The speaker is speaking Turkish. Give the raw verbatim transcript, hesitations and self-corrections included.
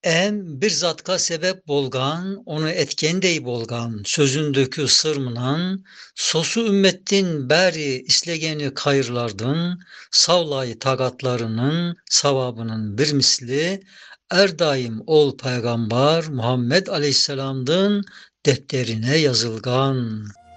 Em bir zatka sebep bolgan, onu etken dey bolgan, sözündökü sırmınan, sosu ümmettin bäri islegeni kayırlardın, savlayı tagatlarının savabının bir misli, er daim ol peygamber Muhammed Aleyhisselam'dın defterine yazılgan.